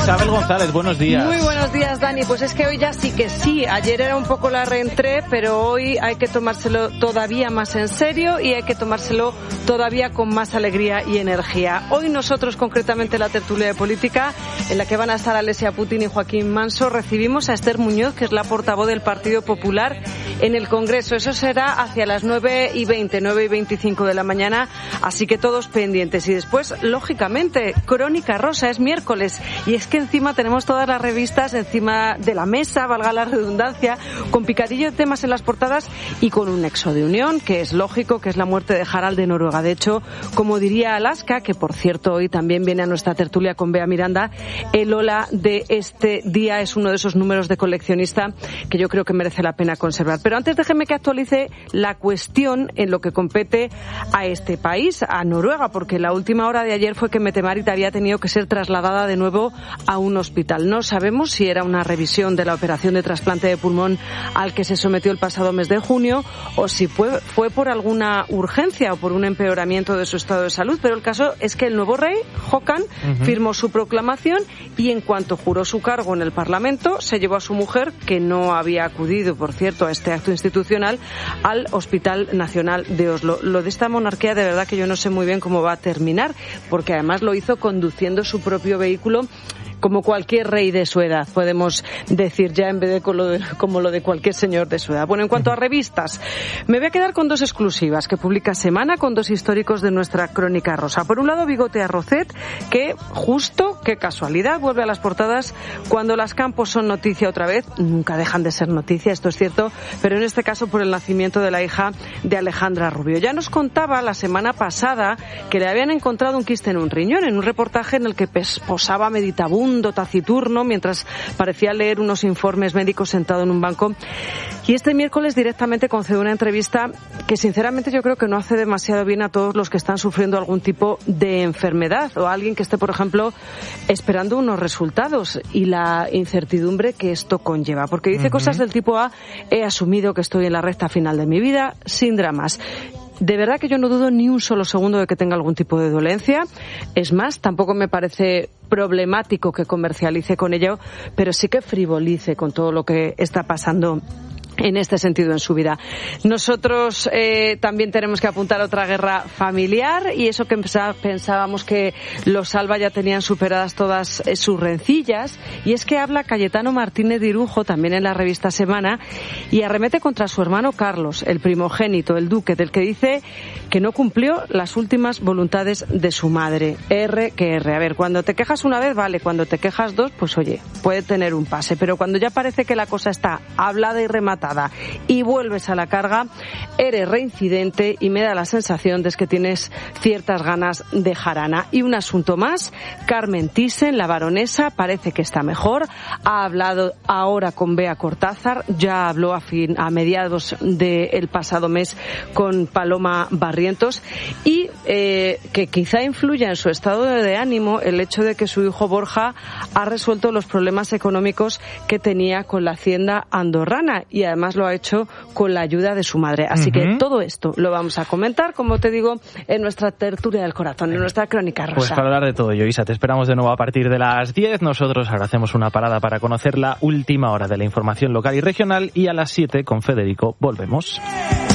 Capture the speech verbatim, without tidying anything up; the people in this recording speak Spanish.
Isabel González, buenos días. Muy buenos días, Dani. Pues es que hoy ya sí que sí. Ayer era un poco la reentré, pero hoy hay que tomárselo todavía más en serio y hay que tomárselo todavía con más alegría y energía. Hoy nosotros, concretamente la tertulia de política, en la que van a estar Alesia Putin y Joaquín Manso, recibimos a Esther Muñoz, que es la portavoz del Partido Popular en el Congreso. Eso será hacia las nueve y veinte, nueve y veinticinco de la mañana, así que todos pendientes. Y después, lógicamente, Crónica Rosa, es miércoles y es que encima tenemos todas las revistas encima de la mesa, valga la redundancia, con picadillo de temas en las portadas y con un nexo de unión, que es lógico, que es la muerte de Harald de Noruega. De hecho, como diría Alaska, que por cierto hoy también viene a nuestra tertulia con Bea Miranda, el Ola de este día es uno de esos números de coleccionista que yo creo que merece la pena conservar. Pero antes déjeme que actualice la cuestión en lo que compete a este país, a Noruega, porque la última hora de ayer fue que Mette-Marit había tenido que ser trasladada de nuevo a un hospital. No sabemos si era una revisión de la operación de trasplante de pulmón al que se sometió el pasado mes de junio o si fue, fue por alguna urgencia o por un empeoramiento de su estado de salud, pero el caso es que el nuevo rey, Håkan, uh-huh. firmó su proclamación y en cuanto juró su cargo en el Parlamento, se llevó a su mujer, que no había acudido, por cierto, a este acto institucional, al Hospital Nacional de Oslo. Lo de esta monarquía de verdad que yo no sé muy bien cómo va a terminar, porque además lo hizo conduciendo su propio vehículo, como cualquier rey de su edad, podemos decir ya, en vez de como, lo de como lo de cualquier señor de su edad. Bueno, en cuanto a revistas, me voy a quedar con dos exclusivas que publica Semana, con dos históricos de nuestra Crónica Rosa. Por un lado, Bigote Arrocet, que justo, qué casualidad, vuelve a las portadas cuando las Campos son noticia otra vez. Nunca dejan de ser noticia, esto es cierto, pero en este caso por el nacimiento de la hija de Alejandra Rubio. Ya nos contaba la semana pasada que le habían encontrado un quiste en un riñón, en un reportaje en el que posaba meditabundo, taciturno, mientras parecía leer unos informes médicos sentado en un banco. Y este miércoles directamente concedió una entrevista que sinceramente yo creo que no hace demasiado bien a todos los que están sufriendo algún tipo de enfermedad o a alguien que esté, por ejemplo, esperando unos resultados y la incertidumbre que esto conlleva. Porque dice uh-huh. cosas del tipo A: he asumido que estoy en la recta final de mi vida, sin dramas. De verdad que yo no dudo ni un solo segundo de que tenga algún tipo de dolencia. Es más, tampoco me parece problemático que comercialice con ello, pero sí que frivolice con todo lo que está pasando en este sentido en su vida. Nosotros eh, también tenemos que apuntar a otra guerra familiar, y eso que pensábamos que los Alba ya tenían superadas todas eh, sus rencillas, y es que habla Cayetano Martínez de Irujo también en la revista Semana y arremete contra su hermano Carlos, el primogénito, el duque, del que dice que no cumplió las últimas voluntades de su madre. R que R. A ver, cuando te quejas una vez, vale, cuando te quejas dos, pues oye, puede tener un pase, pero cuando ya parece que la cosa está hablada y rematada y vuelves a la carga, eres reincidente y me da la sensación de que tienes ciertas ganas de jarana. Y un asunto más, Carmen Thyssen, la baronesa, parece que está mejor, ha hablado ahora con Bea Cortázar, ya habló a, fin, a mediados del pasado mes con Paloma Barrientos, y eh, que quizá influya en su estado de ánimo el hecho de que su hijo Borja ha resuelto los problemas económicos que tenía con la hacienda andorrana, y además Además lo ha hecho con la ayuda de su madre. Así uh-huh. que todo esto lo vamos a comentar, como te digo, en nuestra tertulia del corazón, en nuestra Crónica Rosa. Pues para hablar de todo ello, Isa, te esperamos de nuevo a partir de las diez. Nosotros ahora hacemos una parada para conocer la última hora de la información local y regional, y a las siete con Federico volvemos.